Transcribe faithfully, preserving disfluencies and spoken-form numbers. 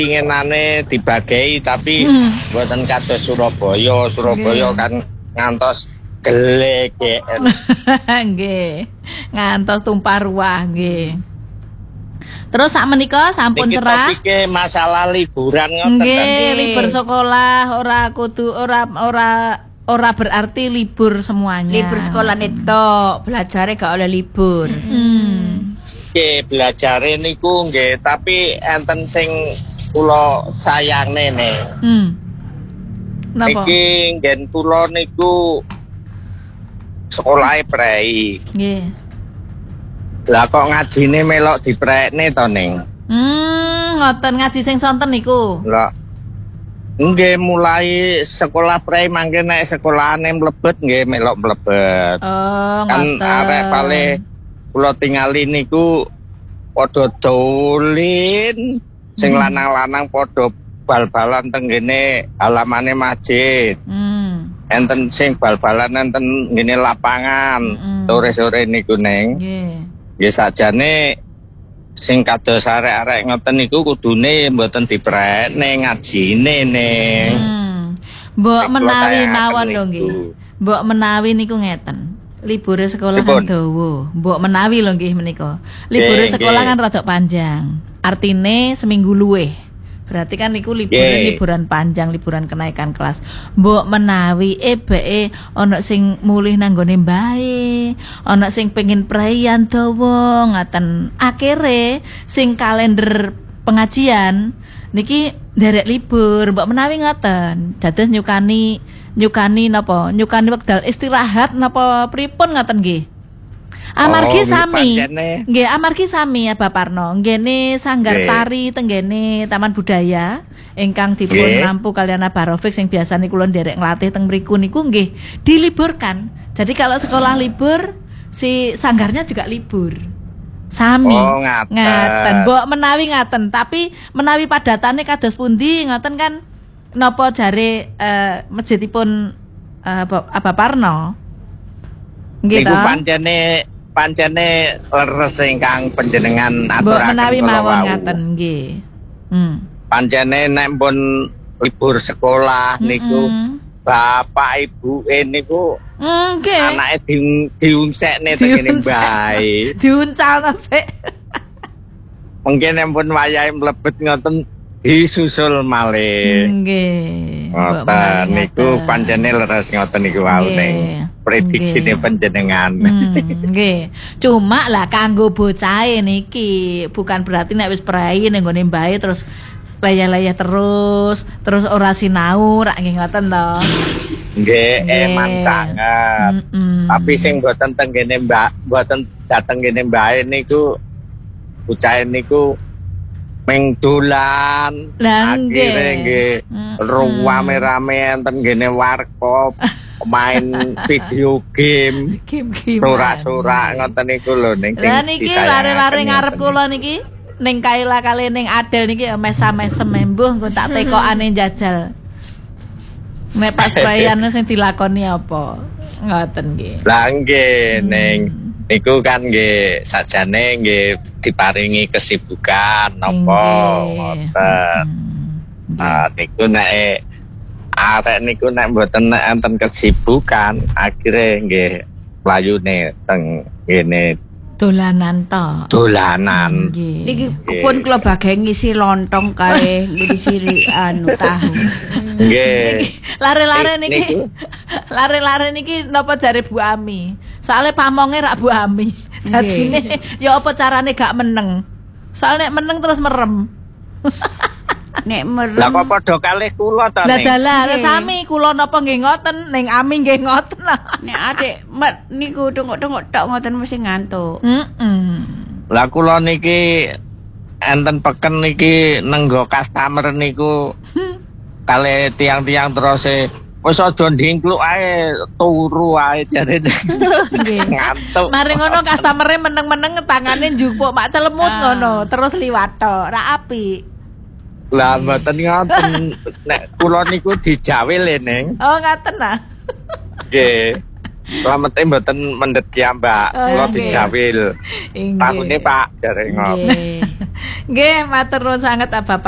Inginane dibagi tapi hmm. mboten kados Surabaya. Surabaya okay. kan ngantos gelegen. Nggih. Ngantos tumpah ruah nggih. Terus sak menika sampun cerah. Iki masalah liburan ngoten. Nggih, libur sekolah ora kudu ora ora ora berarti libur semuanya. Libur sekolah netok, belajare gak oleh libur. Hmm. Nggih, belajare niku nggih, tapi enten sing kula sayangne ne. Hmm. Napa? Iki nggen kula niku sekolahe prei. Nggih. Lah kok ngajine melok diprekne to, Ning? Hmm, ngoten ngaji sing sonten niku. Lah. Nggih, mulai sekolah prei mangke nek sekolahane mlebet nggih melok mlebet. Oh, kan ngoten. Arek pale kula tingali niku padha dolin. Sing lanang-lanang padha bal-balan teng ngene halamane masjid. Hmm. Enten sing bal-balan enten ngene lapangan. Sore-sore hmm. niku Neng. Nggih. Nggih sajane sing kados arek-arek ngoten niku kudune mboten diprekne ngajine Neng. Hmm. Mbok menawi mawon lho nggih. Mbok menawi niku ngeten. Libure sekolah kan dawa. Mbok menawi lho nggih menika. Libure sekolah kan rada panjang. Artine seminggu luweh. Berarti kan niku liburan liburan panjang, liburan kenaikan kelas. Mbok menawi ebeke ana sing mulih nang gone mbae, ana sing pengin praian dawa ngaten. Akhire sing kalender pengajian niki nderek libur, mbok menawi ngoten. Dados nyukani nyukani napa? Nyukani wekdal istirahat napa pripun ngoten nggih? Amargi oh, sami, nggih amargi sami ya Bapak Parno, nggene sanggar tari tenggene Taman Budaya ingkang dipun nampu kalian Barofik sing biasane kula nderek nglatih teng mriku niku nggih diliburkan. Jadi kalau sekolah libur, si sanggarnya juga libur. Sami. Oh, ngaten. Ngaten. Mbok menawi ngaten, tapi menawi padatane kados pundi ngoten kan napa jare uh, masjidipun uh, Bapak Parno? Nggih to. Iku pancene pancene leres ingkang panjenengan aturaken menawi mawon ngaten nggih. Hmm. Pancene nek pun libur sekolah mm-mm. niku bapak ibuke niku nggih. Anake di, diunsekne tengene mbae. Diuncalno sik. Mungkin pun wayahe mlebet ngoten disusul malih. Nggih. Ngoten niku pancene leres ngoten niku wau ning prediksine panjenengan. Nggih. Cuma lah kanggo bocahe niki bukan berarti nek wis prei ning gone mbae terus layah-layah terus, terus ora sinau rak nggih ngoten to. Nggih, eman sanget. Tapi sing mboten teng kene Mbak, mboten dateng kene mbae niku bocahe niku meng dolan. Akhire nggih rame-rame enten ngene warkop. Main video game, game-game, sorak-sorak ngoten niku lho ning. Lah niki lare-lare ngarep kula niki ning Kaila kali ning Adel niki mesam-mesem embuh engko tak tekokane njajal. Nek pas perayaan sing dilakoni apa? Ngoten nggih. Lah nggih ning niku kan nggih sajane nggih diparingi kesibukan napa ngoten. Ah niku nek arek niku nek mboten enten kesibukan akhire nggih mlayune teng kene dolanan to. Dolanan. Niki pun kula bagay ngisi lontong kae ngisi anu tahu. Nggih. Lare-lare niki. Lare-lare niki napa jare Bu Ami? Soale pamonge rak Bu Ami. Dadine ya apa carane gak meneng. Soale nek meneng terus merem. Nek merem. Lah kok padha kalih kula ta ning. Lah dalah sami kula napa nggih ngoten ning Ami nggih ngoten. Nek adik niku tengok-tengok tok ngoten mesti ngantuk. Heeh. Lah kula niki enten peken niki nenggo customer niku kalih tiang-tiang terus wis aja ndingkluk ae turu ae jare ngantuk. Mari ngono customer-e meneng-meneng tangane njupuk mak celemut ngono terus liwat tok ra apik. Lah mboten ngoten nek kula niku dijawil e Ning. Oh ngaten ah. Nggih. Slamete mboten mendhet ki Mbak, kula dijawil. Tahune Pak jare ngono. Nggih. Nggih matur nuwun sanget Bapak.